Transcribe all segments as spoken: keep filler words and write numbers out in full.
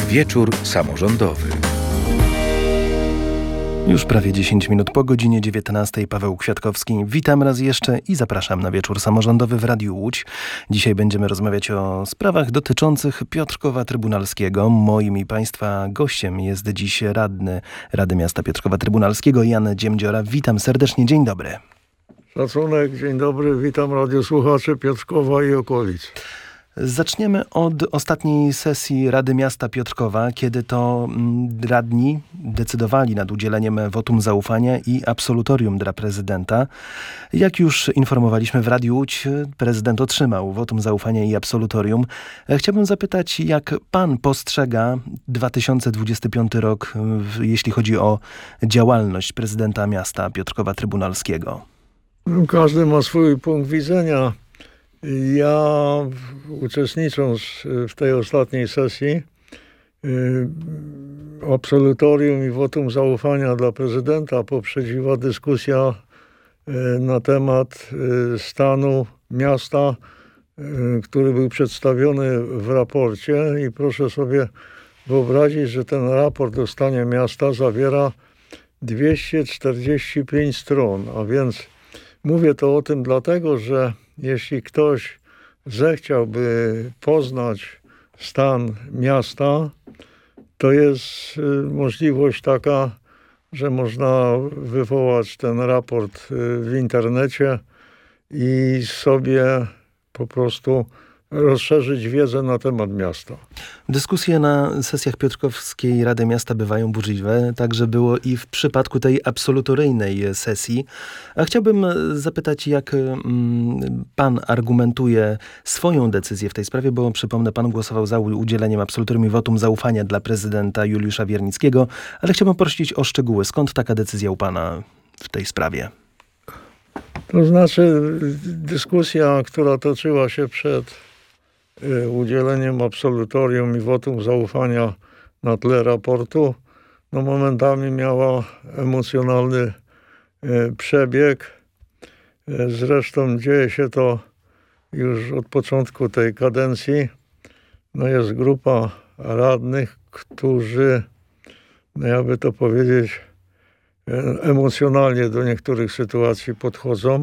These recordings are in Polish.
Wieczór samorządowy. Już prawie dziesięć minut po godzinie dziewiętnastej. Paweł Kwiatkowski. Witam raz jeszcze i zapraszam na Wieczór samorządowy w Radiu Łódź. Dzisiaj będziemy rozmawiać o sprawach dotyczących Piotrkowa Trybunalskiego. Moim i Państwa gościem jest dziś radny Rady Miasta Piotrkowa Trybunalskiego Jan Dziemdziora. Witam serdecznie, dzień dobry. Szacunek, dzień dobry, witam radiosłuchaczy Piotrkowa i okolic. Zaczniemy od ostatniej sesji Rady Miasta Piotrkowa, kiedy to radni decydowali nad udzieleniem wotum zaufania i absolutorium dla prezydenta. Jak już informowaliśmy w Radiu Łódź, prezydent otrzymał wotum zaufania i absolutorium. Chciałbym zapytać, jak pan postrzega dwa tysiące dwudziesty piąty rok, jeśli chodzi o działalność prezydenta miasta Piotrkowa Trybunalskiego? Każdy ma swój punkt widzenia. Ja, uczestnicząc w tej ostatniej sesji, absolutorium i wotum zaufania dla prezydenta poprzedziła dyskusja na temat stanu miasta, który był przedstawiony w raporcie, i proszę sobie wyobrazić, że ten raport o stanie miasta zawiera dwieście czterdzieści pięć stron, a więc mówię to o tym dlatego, że jeśli ktoś zechciałby poznać stan miasta, to jest możliwość taka, że można wywołać ten raport w internecie i sobie po prostu rozszerzyć wiedzę na temat miasta. Dyskusje na sesjach Piotrkowskiej Rady Miasta bywają burzliwe. Także było i w przypadku tej absolutoryjnej sesji. A chciałbym zapytać, jak mm, pan argumentuje swoją decyzję w tej sprawie, bo przypomnę, pan głosował za udzieleniem absolutorium i wotum zaufania dla prezydenta Juliusza Wiernickiego, ale chciałbym prosić o szczegóły. Skąd taka decyzja u pana w tej sprawie? To znaczy, dyskusja, która toczyła się przed udzieleniem absolutorium i wotum zaufania na tle raportu, no momentami miała emocjonalny przebieg. Zresztą dzieje się to już od początku tej kadencji. No jest grupa radnych, którzy, no jakby to powiedzieć, emocjonalnie do niektórych sytuacji podchodzą.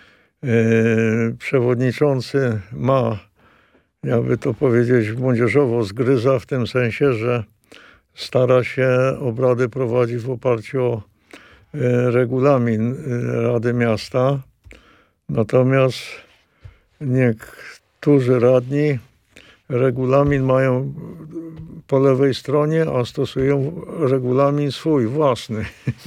Przewodniczący ma, jakby to powiedzieć, młodzieżowo zgryza w tym sensie, że stara się obrady prowadzić w oparciu o regulamin Rady Miasta. Natomiast niektórzy radni regulamin mają po lewej stronie, a stosują regulamin swój, własny.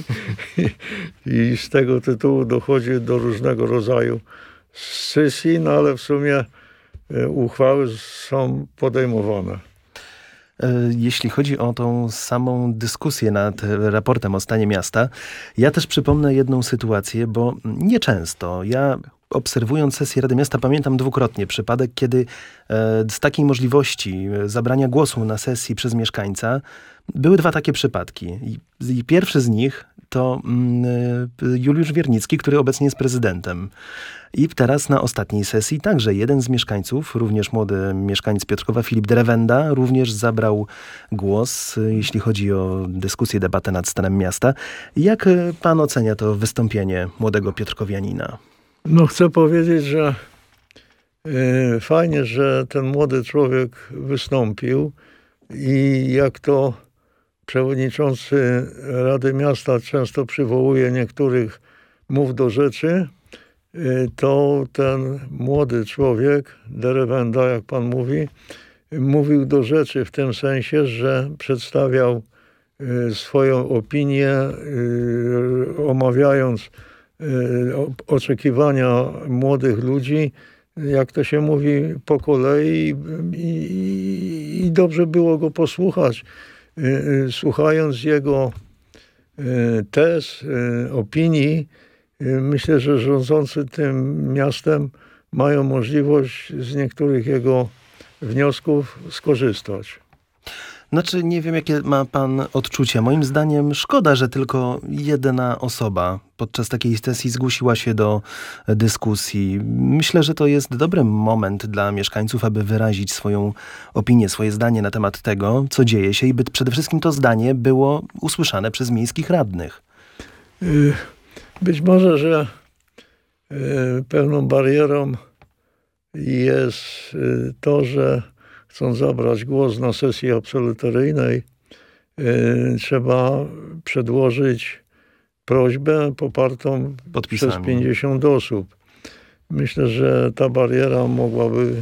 I z tego tytułu dochodzi do różnego rodzaju scysji, no ale w sumie uchwały są podejmowane. Jeśli chodzi o tą samą dyskusję nad raportem o stanie miasta, ja też przypomnę jedną sytuację, bo nieczęsto ja, obserwując sesję Rady Miasta, pamiętam dwukrotnie przypadek, kiedy e, z takiej możliwości zabrania głosu na sesji przez mieszkańca były dwa takie przypadki. I, i pierwszy z nich to mm, Juliusz Wiernicki, który obecnie jest prezydentem. I teraz na ostatniej sesji także jeden z mieszkańców, również młody mieszkaniec Piotrkowa, Filip Drewenda, również zabrał głos, jeśli chodzi o dyskusję, debatę nad stanem miasta. Jak pan ocenia to wystąpienie młodego piotrkowianina? No chcę powiedzieć, że y, fajnie, że ten młody człowiek wystąpił i jak to przewodniczący Rady Miasta często przywołuje niektórych mów do rzeczy, y, to ten młody człowiek, Drewenda, jak pan mówi, mówił do rzeczy w tym sensie, że przedstawiał y, swoją opinię, y, omawiając oczekiwania młodych ludzi, jak to się mówi, po kolei, i, i, i dobrze było go posłuchać. Słuchając jego tez, opinii, myślę, że rządzący tym miastem mają możliwość z niektórych jego wniosków skorzystać. Znaczy, nie wiem, jakie ma pan odczucia. Moim zdaniem szkoda, że tylko jedna osoba podczas takiej sesji zgłosiła się do dyskusji. Myślę, że to jest dobry moment dla mieszkańców, aby wyrazić swoją opinię, swoje zdanie na temat tego, co dzieje się i by przede wszystkim to zdanie było usłyszane przez miejskich radnych. Być może, że pewną barierą jest to, że chcąc zabrać głos na sesji absolutoryjnej, trzeba przedłożyć prośbę popartą Podpisami. przez pięćdziesiąt osób. Myślę, że ta bariera mogłaby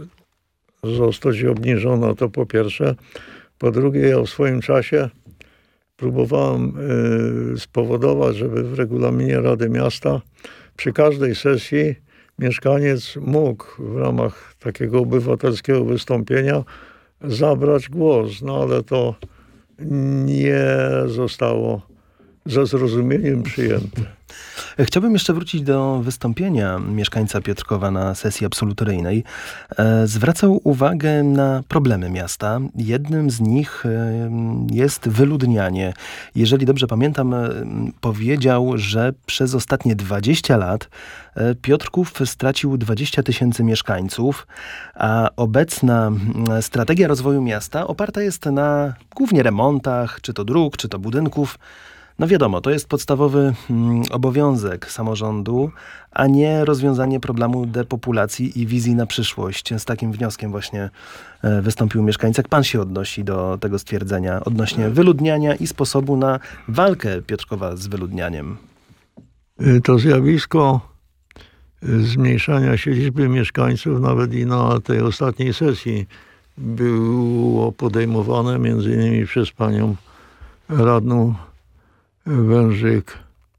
zostać obniżona, to po pierwsze. Po drugie, ja w swoim czasie próbowałem spowodować, żeby w regulaminie Rady Miasta przy każdej sesji mieszkaniec mógł w ramach takiego obywatelskiego wystąpienia zabrać głos, no ale to nie zostało ze zrozumieniem przyjęte. Chciałbym jeszcze wrócić do wystąpienia mieszkańca Piotrkowa na sesji absolutoryjnej. E, zwracał uwagę na problemy miasta. Jednym z nich e, jest wyludnianie. Jeżeli dobrze pamiętam, e, powiedział, że przez ostatnie dwadzieścia lat e, Piotrków stracił dwadzieścia tysięcy mieszkańców, a obecna e, strategia rozwoju miasta oparta jest na głównie remontach, czy to dróg, czy to budynków. No wiadomo, to jest podstawowy mm, obowiązek samorządu, a nie rozwiązanie problemu depopulacji i wizji na przyszłość. Z takim wnioskiem właśnie e, wystąpił mieszkańca. Jak pan się odnosi do tego stwierdzenia odnośnie wyludniania i sposobu na walkę Piotrkowa z wyludnianiem? To zjawisko zmniejszania się liczby mieszkańców nawet i na tej ostatniej sesji było podejmowane między innymi przez panią radną Wężyk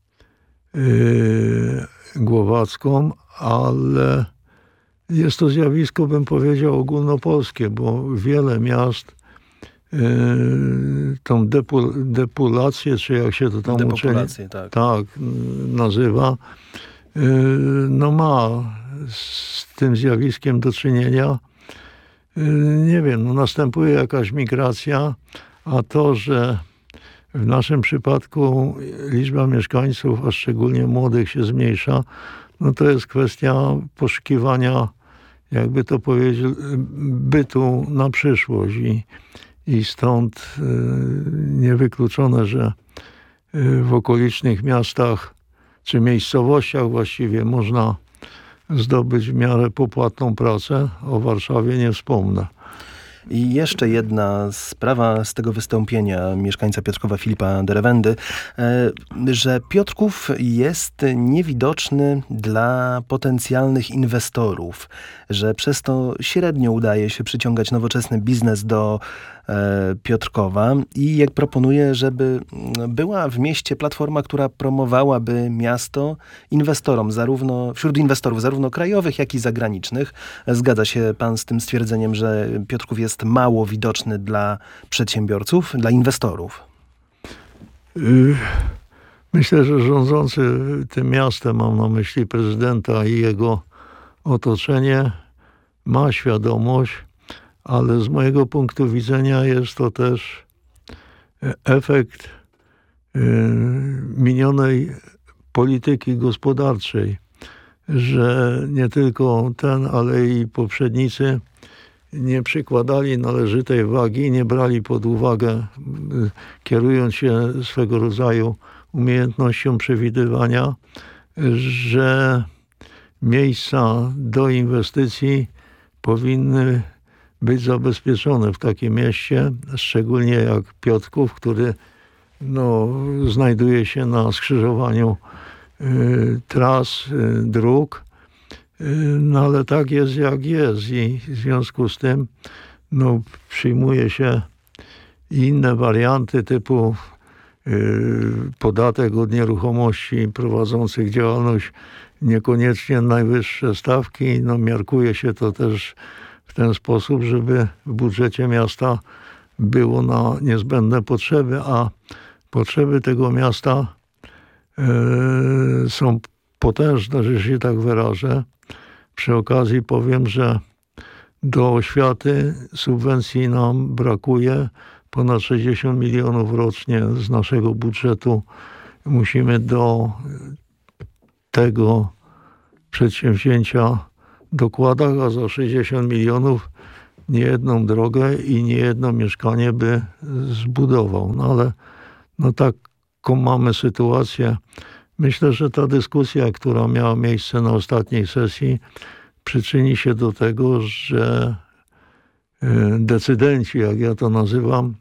yy, Głowacką, ale jest to zjawisko, bym powiedział, ogólnopolskie, bo wiele miast yy, tą depu, depulację, czy jak się to tam uczeni, tak. tak nazywa, yy, no ma z tym zjawiskiem do czynienia. Yy, nie wiem, no następuje jakaś migracja, a to, że w naszym przypadku liczba mieszkańców, a szczególnie młodych, się zmniejsza, no to jest kwestia poszukiwania, jakby to powiedzieć, bytu na przyszłość. I, i stąd y, niewykluczone, że y, w okolicznych miastach, czy miejscowościach właściwie można zdobyć w miarę popłatną pracę. O Warszawie nie wspomnę. I jeszcze jedna sprawa z tego wystąpienia mieszkańca Piotrkowa Filipa Derewendy, że Piotrków jest niewidoczny dla potencjalnych inwestorów, że przez to średnio udaje się przyciągać nowoczesny biznes do Piotrkowa i jak proponuje, żeby była w mieście platforma, która promowałaby miasto inwestorom, zarówno wśród inwestorów, zarówno krajowych, jak i zagranicznych. Zgadza się pan z tym stwierdzeniem, że Piotrków jest mało widoczny dla przedsiębiorców, dla inwestorów? Myślę, że rządzący tym miastem, mam na myśli prezydenta i jego otoczenie, ma świadomość, ale z mojego punktu widzenia jest to też efekt minionej polityki gospodarczej, że nie tylko ten, ale i poprzednicy nie przykładali należytej wagi, nie brali pod uwagę, kierując się swego rodzaju umiejętnością przewidywania, że miejsca do inwestycji powinny być zabezpieczone w takim mieście, szczególnie jak Piotrków, który no, znajduje się na skrzyżowaniu y, tras, y, dróg. Y, no ale tak jest jak jest i w związku z tym no, przyjmuje się inne warianty typu y, podatek od nieruchomości prowadzących działalność, niekoniecznie najwyższe stawki. No, miarkuje się to też w ten sposób, żeby w budżecie miasta było na niezbędne potrzeby, a potrzeby tego miasta y, są potężne, że się tak wyrażę. Przy okazji powiem, że do oświaty subwencji nam brakuje. ponad sześćdziesiąt milionów rocznie z naszego budżetu musimy do tego przedsięwzięcia dokładać, a za sześćdziesiąt milionów nie jedną drogę i nie jedno mieszkanie by zbudował. No ale no taką mamy sytuację. Myślę, że ta dyskusja, która miała miejsce na ostatniej sesji, przyczyni się do tego, że decydenci, jak ja to nazywam,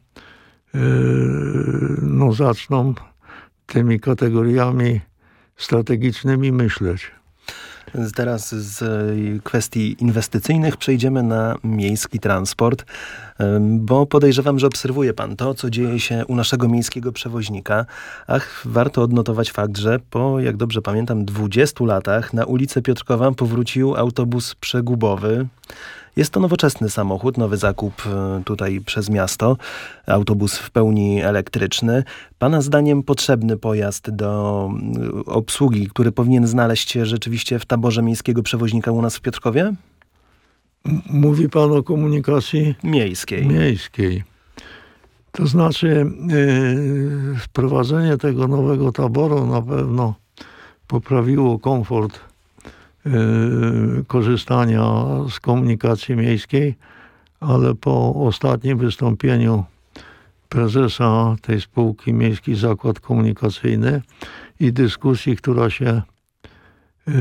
no zaczną tymi kategoriami strategicznymi myśleć. Teraz z kwestii inwestycyjnych przejdziemy na miejski transport, bo podejrzewam, że obserwuje pan to, co dzieje się u naszego miejskiego przewoźnika. Ach, warto odnotować fakt, że po, jak dobrze pamiętam, dwudziestu latach na ulicę Piotrkowa powrócił autobus przegubowy. Jest to nowoczesny samochód, nowy zakup tutaj przez miasto. Autobus w pełni elektryczny. Pana zdaniem potrzebny pojazd do obsługi, który powinien znaleźć się rzeczywiście w taborze miejskiego przewoźnika u nas w Piotrkowie? Mówi pan o komunikacji miejskiej. miejskiej. To znaczy yy, wprowadzenie tego nowego taboru na pewno poprawiło komfort korzystania z komunikacji miejskiej, ale po ostatnim wystąpieniu prezesa tej spółki Miejski Zakład Komunikacyjny i dyskusji, która się yy,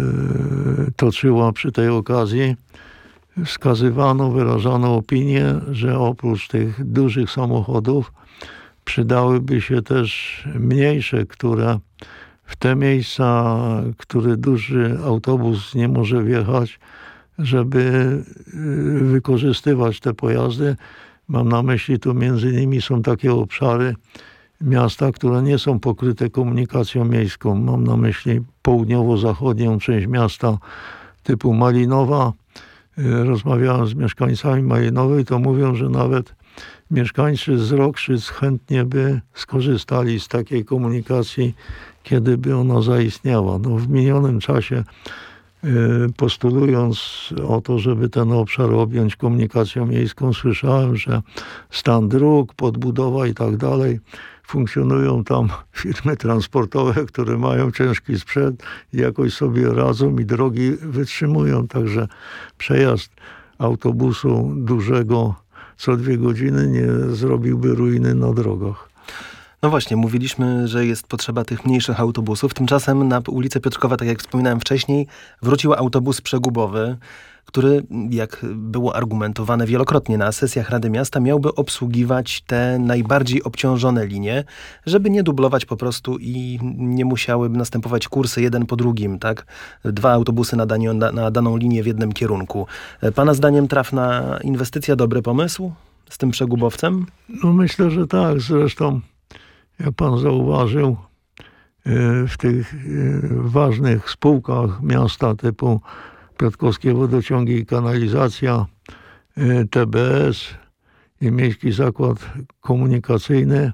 toczyła przy tej okazji, wskazywano, wyrażano opinię, że oprócz tych dużych samochodów przydałyby się też mniejsze, które w te miejsca, które duży autobus nie może wjechać, żeby wykorzystywać te pojazdy. Mam na myśli, tu między innymi są takie obszary miasta, które nie są pokryte komunikacją miejską. Mam na myśli południowo-zachodnią część miasta typu Malinowa. Rozmawiałem z mieszkańcami Malinowej, to mówią, że nawet mieszkańcy z Rokrzyc chętnie by skorzystali z takiej komunikacji, kiedy by ona zaistniała. No, w minionym czasie y, postulując o to, żeby ten obszar objąć komunikacją miejską, słyszałem, że stan dróg, podbudowa i tak dalej, funkcjonują tam firmy transportowe, które mają ciężki sprzęt i jakoś sobie radzą i drogi wytrzymują. Także przejazd autobusu dużego co dwie godziny nie zrobiłby ruiny na drogach. No właśnie, mówiliśmy, że jest potrzeba tych mniejszych autobusów. Tymczasem na ulicę Piotrkowa, tak jak wspominałem wcześniej, wrócił autobus przegubowy, który, jak było argumentowane wielokrotnie na sesjach Rady Miasta, miałby obsługiwać te najbardziej obciążone linie, żeby nie dublować po prostu i nie musiałyby następować kursy jeden po drugim, tak? Dwa autobusy na, danie, na, na daną linię w jednym kierunku. Pana zdaniem trafna inwestycja, dobry pomysł z tym przegubowcem? No myślę, że tak. Zresztą, jak pan zauważył, w tych ważnych spółkach miasta typu Piotrkowskie Wodociągi i Kanalizacja, T B S i Miejski Zakład Komunikacyjny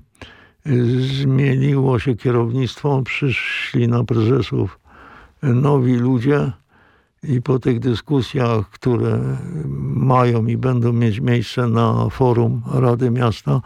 zmieniło się kierownictwo, przyszli na prezesów nowi ludzie i po tych dyskusjach, które mają i będą mieć miejsce na forum Rady Miasta,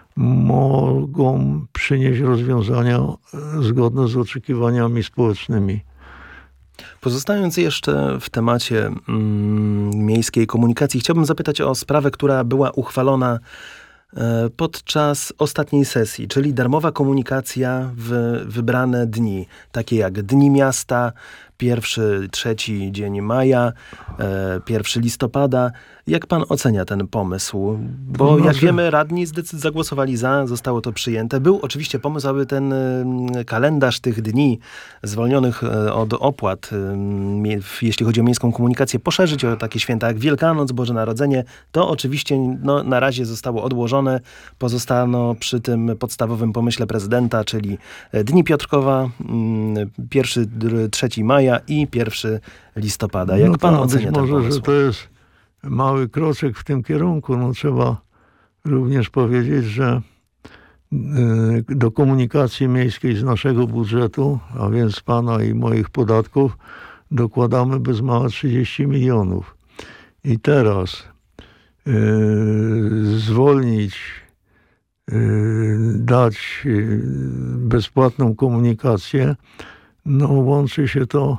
mogą przynieść rozwiązania zgodne z oczekiwaniami społecznymi. Pozostając jeszcze w temacie mm, miejskiej komunikacji, chciałbym zapytać o sprawę, która była uchwalona e, podczas ostatniej sesji, czyli darmowa komunikacja w wybrane dni, takie jak Dni Miasta, pierwszy, trzeci dzień maja, e, pierwszy listopada. Jak pan ocenia ten pomysł? Bo To znaczy... jak wiemy, radni zdecyd- zagłosowali za, zostało to przyjęte. Był oczywiście pomysł, aby ten y, kalendarz tych dni zwolnionych y, od opłat, y, jeśli chodzi o miejską komunikację, poszerzyć o takie święta jak Wielkanoc, Boże Narodzenie. To oczywiście no, na razie zostało odłożone. Pozostano przy tym podstawowym pomyśle prezydenta, czyli Dni Piotrkowa, y, pierwszy, trzeci maja i pierwszy listopada. Jak no pan tak, ocenia być ten może, pomysł? że to jest mały kroczek w tym kierunku. No, trzeba również powiedzieć, że y, do komunikacji miejskiej z naszego budżetu, a więc pana i moich podatków, dokładamy bez mała trzydzieści milionów. I teraz y, zwolnić dać bezpłatną komunikację, no łączy się to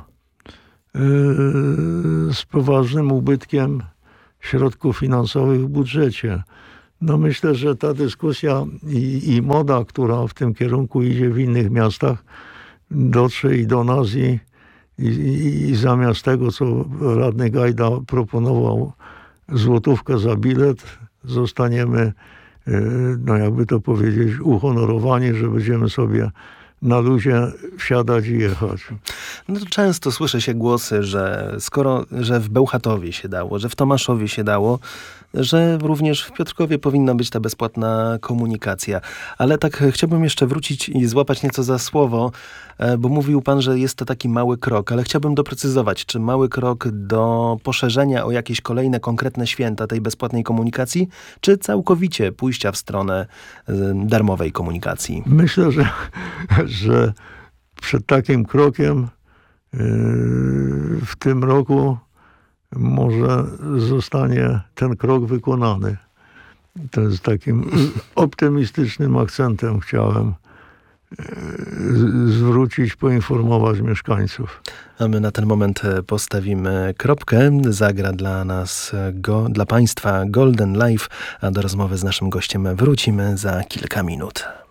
z poważnym ubytkiem środków finansowych w budżecie. No myślę, że ta dyskusja i, i moda, która w tym kierunku idzie w innych miastach, dotrze i do nas i, i, i zamiast tego, co radny Gajda proponował, złotówkę za bilet, zostaniemy, no jakby to powiedzieć, uhonorowani, że będziemy sobie na luzie wsiadać i jechać. No to często słyszy się głosy, że skoro, że w Bełchatowie się dało, że w Tomaszowie się dało, że również w Piotrkowie powinna być ta bezpłatna komunikacja. Ale tak chciałbym jeszcze wrócić i złapać nieco za słowo, bo mówił pan, że jest to taki mały krok, ale chciałbym doprecyzować, czy mały krok do poszerzenia o jakieś kolejne konkretne święta tej bezpłatnej komunikacji, czy całkowicie pójścia w stronę darmowej komunikacji? Myślę, że, że przed takim krokiem w tym roku może zostanie ten krok wykonany. To jest takim optymistycznym akcentem chciałem zwrócić, poinformować mieszkańców. A my na ten moment postawimy kropkę. Zagra dla nas, go, dla Państwa Golden Live, a do rozmowy z naszym gościem wrócimy za kilka minut.